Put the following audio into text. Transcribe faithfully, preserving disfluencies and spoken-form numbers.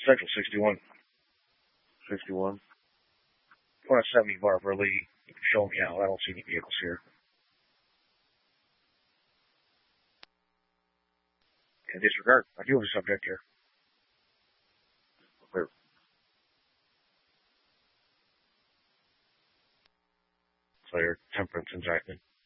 Central sixty-one. sixty-one. twenty seventy Barbara Lee. You can show me out. I don't see any vehicles here. And disregard. I do have a subject here. Clear. Clear. Temperance and Jackman.